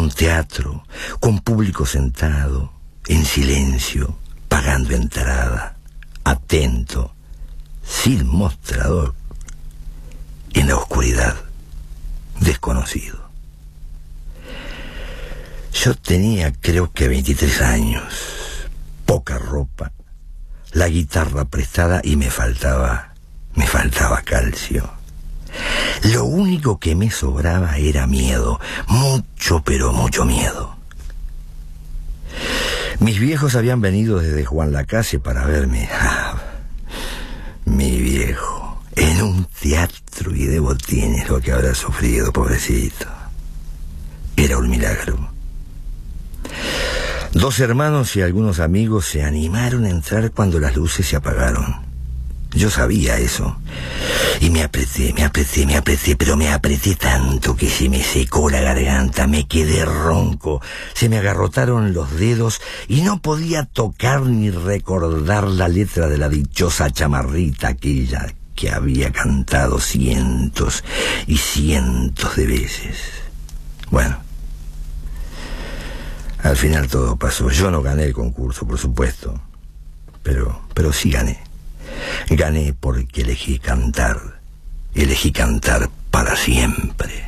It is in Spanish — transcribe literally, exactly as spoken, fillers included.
un teatro, con público sentado, en silencio, pagando entrada, atento, sin mostrador, en la oscuridad, desconocido. Yo tenía, creo que veintitrés años, poca ropa, la guitarra prestada y me faltaba, me faltaba calcio. Lo único que me sobraba era miedo, mucho pero mucho miedo. Mis viejos habían venido desde Juan Lacase para verme. Ah, mi viejo, en un teatro y de botines lo que habrá sufrido, pobrecito. Era un milagro. Dos hermanos y algunos amigos se animaron a entrar cuando las luces se apagaron. Yo sabía eso. Y me apreté, me apreté, me apreté, pero me apreté tanto que se me secó la garganta, me quedé ronco, se me agarrotaron los dedos y no podía tocar ni recordar la letra de la dichosa chamarrita aquella que había cantado cientos y cientos de veces. Bueno, al final todo pasó. Yo no gané el concurso, por supuesto, pero, pero sí gané. Gané porque elegí cantar, elegí cantar para siempre.